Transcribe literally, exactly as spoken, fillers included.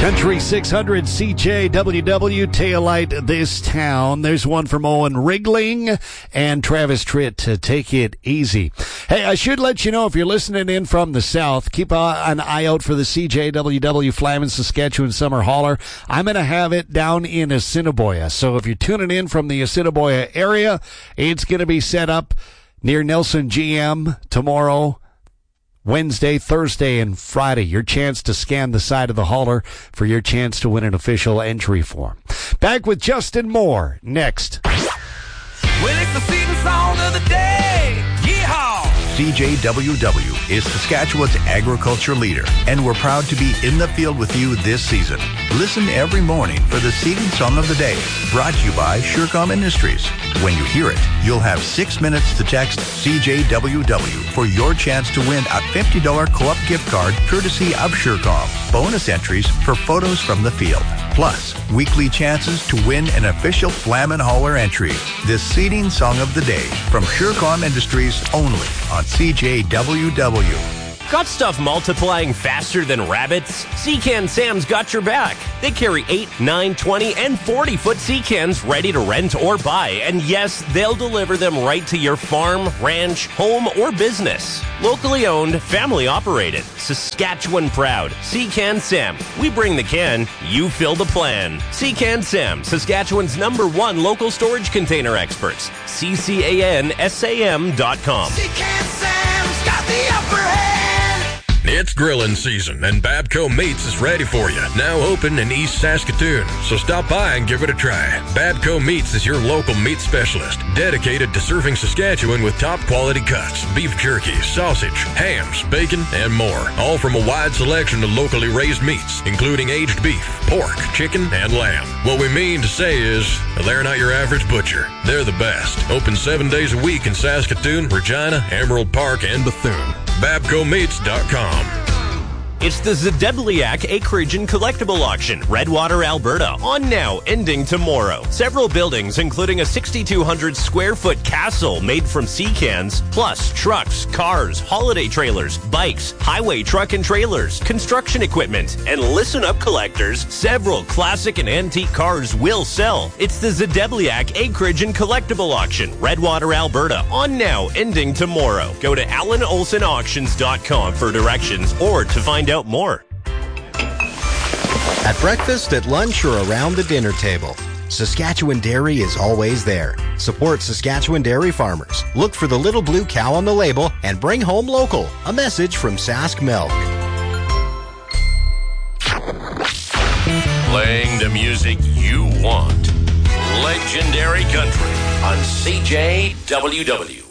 Country six hundred C J W W Taillight This Town. There's one from Owen Rigling and Travis Tritt to Take It Easy. Hey, I should let you know if you're listening in from the south, keep an eye out for the C J W W Flamin Saskatchewan Summer Hauler. I'm going to have it down in Assiniboia. So if you're tuning in from the Assiniboia area, it's going to be set up near Nelson G M tomorrow, Wednesday, Thursday, and Friday. Your chance to scan the side of the hauler for your chance to win an official entry form. Back with Justin Moore next. Well, it's the season song of the day. Yeehaw! C J W W is Saskatchewan's agriculture leader, and we're proud to be in the field with you this season. Listen every morning for the seeding song of the day, brought to you by Surecom Industries. When you hear it, you'll have six minutes to text C J W W for your chance to win a fifty dollars co-op gift card courtesy of Surecom. Bonus entries for photos from the field. Plus, weekly chances to win an official Flamin Hauler entry. This seeding song of the day from Surecom Industries only on C J W W. Got stuff multiplying faster than rabbits? Secan Sam's got your back. They carry eight, nine, twenty, and forty-foot Secans ready to rent or buy. And yes, they'll deliver them right to your farm, ranch, home, or business. Locally owned, family operated, Saskatchewan proud. Secan Sam. We bring the can, you fill the plan. Secan Sam, Saskatchewan's number one local storage container experts. C C A N S A M dot com. Secan Sam's got the upper hand. It's grilling season, and Babco Meats is ready for you. Now open in East Saskatoon, so stop by and give it a try. Babco Meats is your local meat specialist, dedicated to serving Saskatchewan with top-quality cuts, beef jerky, sausage, hams, bacon, and more. All from a wide selection of locally raised meats, including aged beef, pork, chicken, and lamb. What we mean to say is, they're not your average butcher. They're the best. Open seven days a week in Saskatoon, Regina, Emerald Park, and Bethune. Babco Meats dot com. It's the Zedebliak Acreage and Collectible Auction, Redwater, Alberta, on now, ending tomorrow. Several buildings, including a sixty-two hundred square foot castle made from Secans, plus trucks, cars, holiday trailers, bikes, highway truck and trailers, construction equipment, and listen up, collectors, several classic and antique cars will sell. It's the Zedebliak Acreage and Collectible Auction, Redwater, Alberta, on now, ending tomorrow. Go to Alan Olson Auctions dot com for directions or to find out more. At breakfast, at lunch, or around the dinner table, Saskatchewan Dairy is always there. Support Saskatchewan dairy farmers. Look for the little blue cow on the label and bring home local. A message from Sask Milk. Playing the music you want. Legendary Country on C J W W.